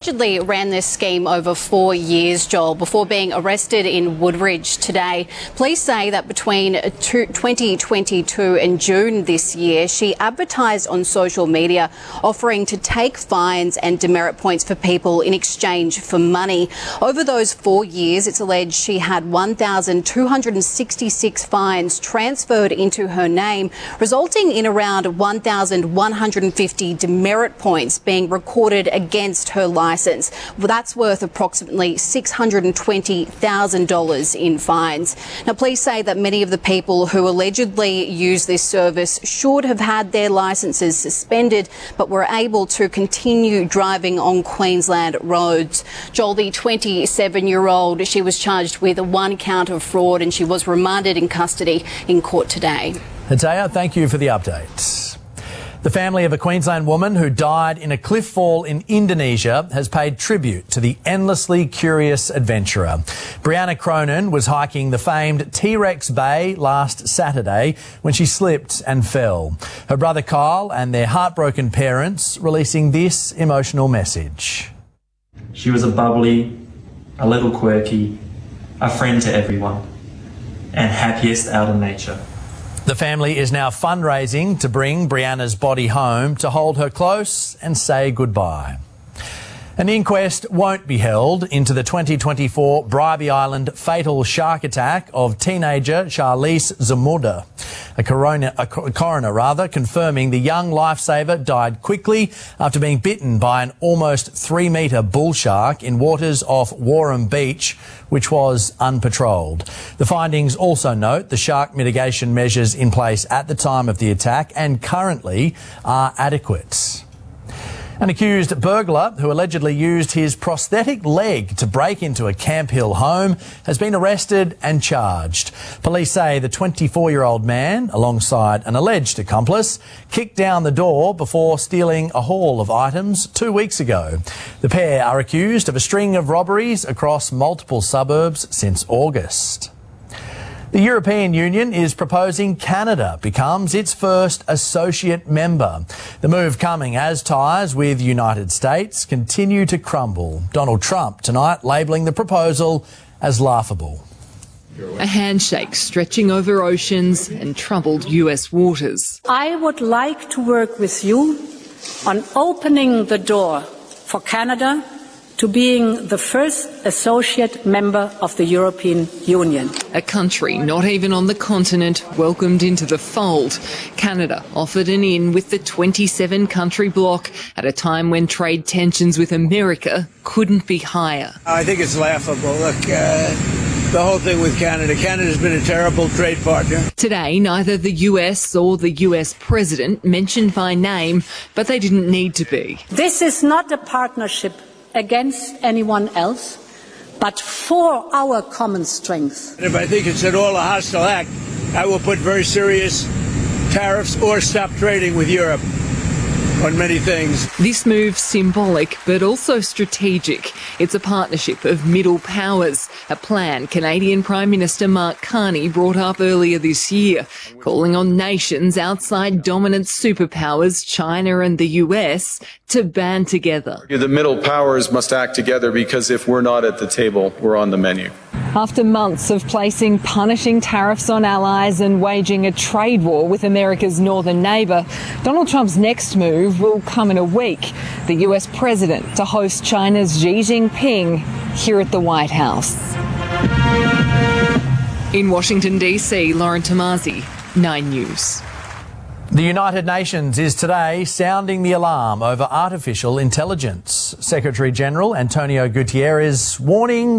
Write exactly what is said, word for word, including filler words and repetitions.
allegedly ran this scheme over four years, Joel, before being arrested in Woodridge today. Police say that between twenty twenty-two and June this year, she advertised on social media offering to take fines and demerit points for people in exchange for money. Over those four years, it's alleged she had one thousand two hundred sixty-six fines transferred into her name, resulting in around one thousand one hundred fifty demerit points being recorded against her licence. Well, that's worth approximately six hundred twenty thousand dollars in fines. Now, police say that many of the people who allegedly used this service should have had their licences suspended, but were able to continue driving on Queensland roads. Joel, the twenty-seven-year-old, she was charged with one count of fraud and she was remanded in custody in court today. Hataya, thank you for the update. The family of a Queensland woman who died in a cliff fall in Indonesia has paid tribute to the endlessly curious adventurer. Brianna Cronin was hiking the famed T-Rex Bay last Saturday when she slipped and fell. Her brother Kyle and their heartbroken parents releasing this emotional message. She was a bubbly, a little quirky, a friend to everyone, and happiest out in nature. The family is now fundraising to bring Brianna's body home to hold her close and say goodbye. An inquest won't be held into the twenty twenty-four Bribie Island fatal shark attack of teenager Charlize Zamunda. A coroner, a coroner rather, confirming the young lifesaver died quickly after being bitten by an almost three-metre bull shark in waters off Warham Beach, which was unpatrolled. The findings also note the shark mitigation measures in place at the time of the attack and currently are adequate. An accused burglar who allegedly used his prosthetic leg to break into a Camp Hill home has been arrested and charged. Police say the twenty-four-year-old man, alongside an alleged accomplice, kicked down the door before stealing a haul of items two weeks ago. The pair are accused of a string of robberies across multiple suburbs since August. The European Union is proposing Canada becomes its first associate member. The move coming as ties with the United States continue to crumble. Donald Trump tonight labelling the proposal as laughable. A handshake stretching over oceans and troubled U S waters. I would like to work with you on opening the door for Canada to being the first associate member of the European Union. A country not even on the continent welcomed into the fold. Canada offered an in with the twenty-seven country bloc at a time when trade tensions with America couldn't be higher. I think it's laughable. Look, uh, the whole thing with Canada. Canada's been a terrible trade partner. Today, neither the U S or the U S president mentioned by name, but they didn't need to be. This is not a partnership against anyone else, but for our common strength. If I think it's at all a hostile act, I will put very serious tariffs or stop trading with Europe on many things. This move symbolic but also strategic. It's a partnership of middle powers, a plan Canadian Prime Minister Mark Carney brought up earlier this year, calling on nations outside dominant superpowers China and the U S to band together. The middle powers must act together because if we're not at the table, we're on the menu. After months of placing punishing tariffs on allies and waging a trade war with America's northern neighbour, Donald Trump's next move will come in a week. The U S president to host China's Xi Jinping here at the White House. In Washington, D C, Lauren Tomasi, Nine News. The United Nations is today sounding the alarm over artificial intelligence. Secretary-General Antonio Guterres warning